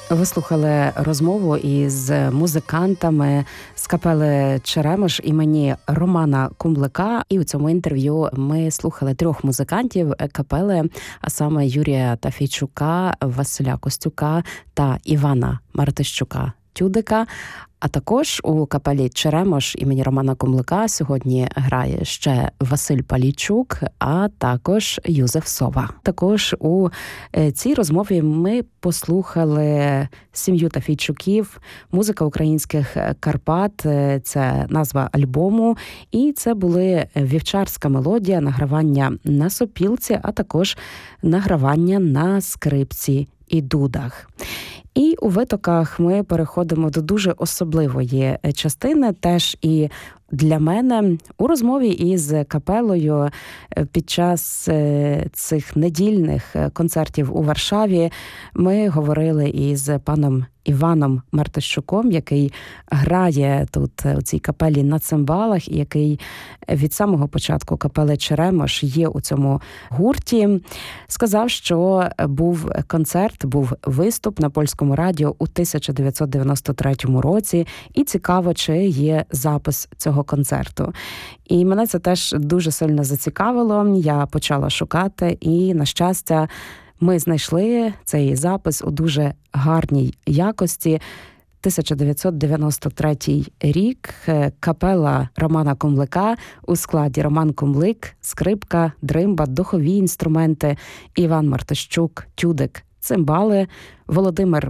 Ви слухали розмову із музикантами з капели «Черемош» імені Романа Кумлика. І у цьому інтерв'ю ми слухали 3 музикантів капели, а саме Юрія Тафійчука, Василя Костюка та Івана Мартищука-Тюдика. А також у капелі «Черемош» імені Романа Кумлика сьогодні грає ще Василь Палійчук, а також Юзеф Сова. Також у цій розмові ми послухали сім'ю Тафійчуків, музика українських Карпат, це назва альбому, і це були вівчарська мелодія, награвання на сопілці, а також награвання на скрипці і дудах. І у витоках ми переходимо до дуже особливої частини, теж і для мене. У розмові із капелою під час цих недільних концертів у Варшаві ми говорили із паном Іваном Мартищуком, який грає тут у цій капелі на цимбалах, і який від самого початку капели «Черемош» є у цьому гурті. Сказав, що був концерт, був виступ на Польському радіо у 1993 році, і цікаво, чи є запис цього концерту. І мене це теж дуже сильно зацікавило. Я почала шукати, і, на щастя, ми знайшли цей запис у дуже гарній якості. 1993 рік, капела Романа Кумлика у складі Роман Кумлик, скрипка, дримба, духові інструменти, Іван Мартищук, тюдик, цимбали, Володимир